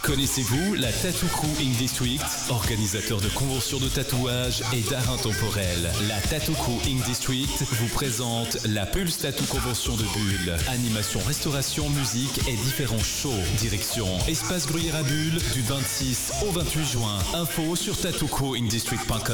Connaissez-vous la Tattoo Crew Ink District, organisateur de conventions de tatouage et d'art intemporel? La Tattoo Crew Ink District vous présente la Pulse Tattoo Convention de Bulle. Animation, restauration, musique et différents shows. Direction Espace Gruyère à Bulle du 26 au 28 juin. Info sur tattoocrewinkdistrict.com.